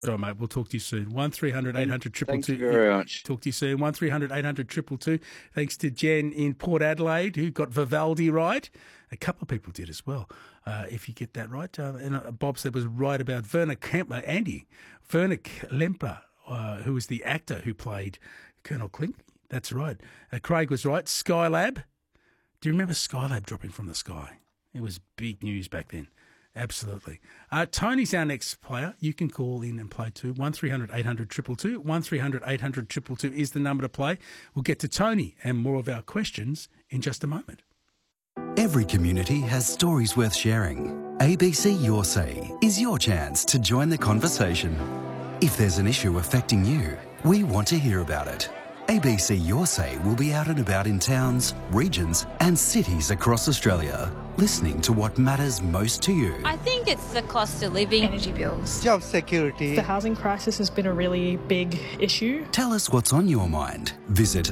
All right, mate. We'll talk to you soon. 1300 800 Thank you 222. very much. Talk to you soon. 1300 800 222. Thanks to Jen in Port Adelaide who got Vivaldi right. A couple of people did as well. If you get that right. And Bob said was right about Werner Klemper, Werner Klemper, who was the actor who played Colonel Klink. That's right. Craig was right. Skylab. Do you remember Skylab dropping from the sky? It was big news back then. Absolutely. Tony's our next player. You can call in and play too. 1300 800 222. 1300 800 222 is the number to play. We'll get to Tony and more of our questions in just a moment. Every community has stories worth sharing. ABC Your Say is your chance to join the conversation. If there's an issue affecting you, we want to hear about it. ABC Your Say will be out and about in towns, regions and cities across Australia, listening to what matters most to you. I think it's the cost of living. Energy bills. Job security. The housing crisis has been a really big issue. Tell us what's on your mind. Visit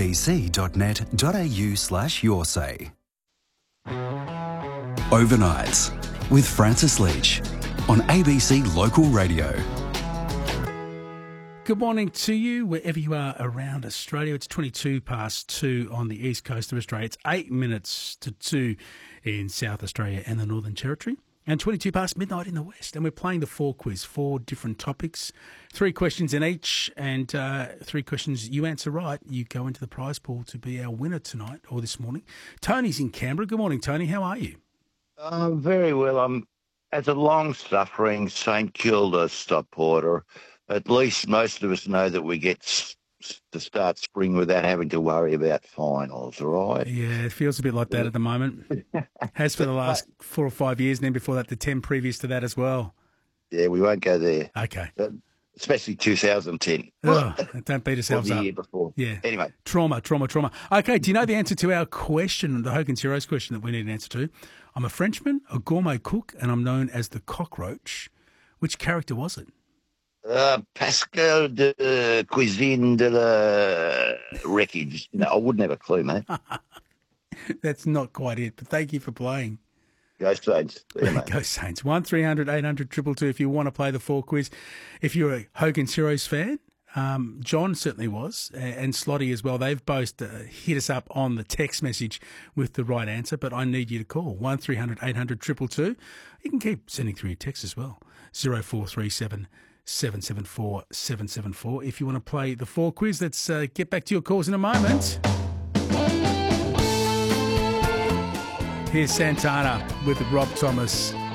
abc.net.au/yoursay. Overnights with Francis Leach on ABC Local Radio. Good morning to you, wherever you are around Australia. It's 22 past 2 on the east coast of Australia. It's 8 minutes to 2 in South Australia and the Northern Territory. And 22 past midnight in the west. And we're playing the 4 quiz, 4 different topics, 3 questions in each. And 3 questions you answer right, you go into the prize pool to be our winner tonight or this morning. Tony's in Canberra. Good morning, Tony. How are you? Very well. I'm as a long-suffering St Kilda supporter. At least most of us know that we get to start spring without having to worry about finals, all right? Yeah, it feels a bit like that at the moment. Has for the last 4 or 5 years, and then before that, the 10 previous to that as well. Yeah, we won't go there. Okay. Especially 2010. Oh, don't beat ourselves or the up. year before. Yeah. Anyway. Trauma. Okay, do you know the answer to our question, the Hogan's Heroes question that we need an answer to? I'm a Frenchman, a gourmet cook, and I'm known as the cockroach. Which character was it? Pascal de Cuisine de la Wreckage. No, I wouldn't have a clue, mate. That's not quite it, but thank you for playing. Go Saints. Yeah, Go Saints. 1300 800 222 if you want to play the 4 quiz. If you're a Hogan's Heroes fan, John certainly was, and Slotty as well. They've both hit us up on the text message with the right answer, but I need you to call 1300 800 222. You can keep sending through your text as well. 0437 774 774. If you want to play the 4 quiz, let's get back to your calls in a moment. Here's Santana with Rob Thomas.